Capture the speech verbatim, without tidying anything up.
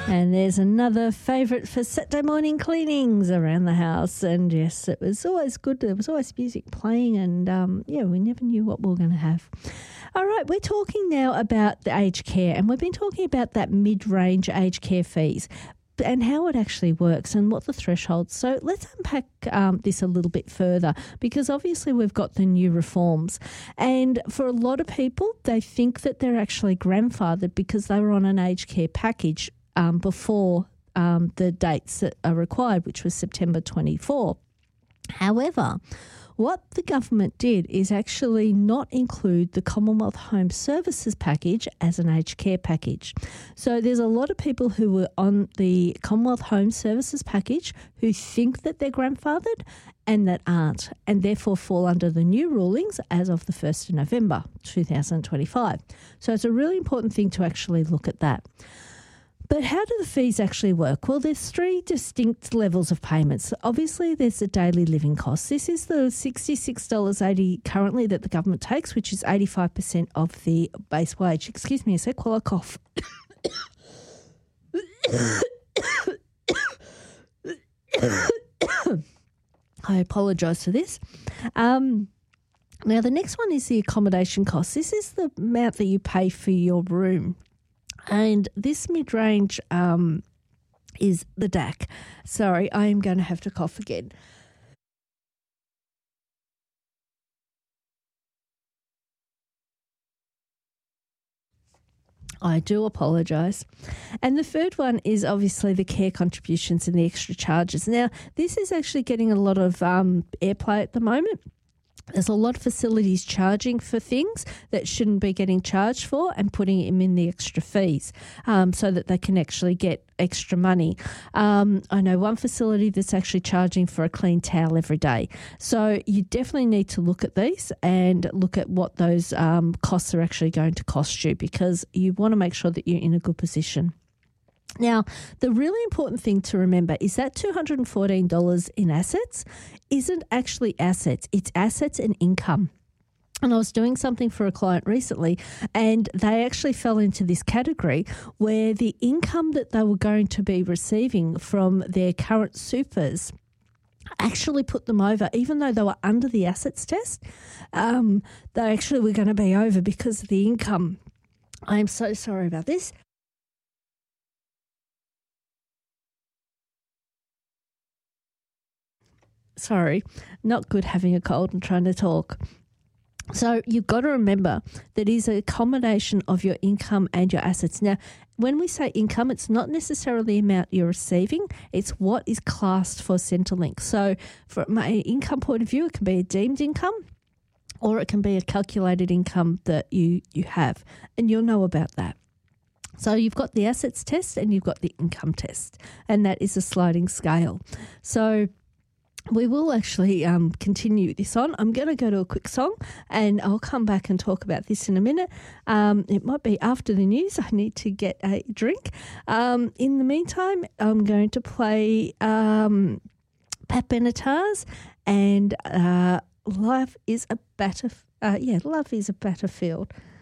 And there's another favourite for Saturday morning cleanings around the house. And yes, it was always good. There was always music playing and, um, yeah, we never knew what we were going to have. All right, we're talking now about the aged care, and we've been talking about that mid-range aged care fees and how it actually works and what the thresholds. So let's unpack um, this a little bit further, because obviously we've got the new reforms, and for a lot of people, they think that they're actually grandfathered because they were on an aged care package um, before um, the dates that are required, which was September twenty-fourth. However, what the government did is actually not include the Commonwealth Home Services package as an aged care package. So there's a lot of people who were on the Commonwealth Home Services package who think that they're grandfathered and that aren't, and therefore fall under the new rulings as of the first of November two thousand twenty-five. So it's a really important thing to actually look at that. But how do the fees actually work? Well, there's three distinct levels of payments. Obviously, there's the daily living costs. This is the sixty-six dollars eighty currently that the government takes, which is eighty-five percent of the base wage. Excuse me a sec while I cough. I apologise for this. Um, now, the next one is the accommodation costs. This is the amount that you pay for your room. And this mid-range um, is the D A C. Sorry, I am going to have to cough again. I do apologise. And the third one is obviously the care contributions and the extra charges. Now, this is actually getting a lot of um, airplay at the moment. There's a lot of facilities charging for things that shouldn't be getting charged for and putting them in the extra fees um, so that they can actually get extra money. Um, I know one facility that's actually charging for a clean towel every day. So you definitely need to look at these and look at what those um, costs are actually going to cost you, because you want to make sure that you're in a good position. Now, the really important thing to remember is that two hundred fourteen dollars in assets isn't actually assets. It's assets and income. And I was doing something for a client recently, and they actually fell into this category where the income that they were going to be receiving from their current supers actually put them over, even though they were under the assets test. Um, they actually were going to be over because of the income. I am so sorry about this. Sorry, not good having a cold and trying to talk. So you've got to remember that is a combination of your income and your assets. Now, when we say income, it's not necessarily the amount you're receiving, it's what is classed for Centrelink. So from an income point of view, it can be a deemed income or it can be a calculated income that you, you have, and you'll know about that. So you've got the assets test and you've got the income test, and that is a sliding scale. So we will actually um, continue this on. I'm going to go to a quick song and I'll come back and talk about this in a minute. Um, it might be after the news. I need to get a drink. Um, in the meantime, I'm going to play um, Pat Benatar's and uh, Life is a Batter, uh, yeah, Love is a Battlefield.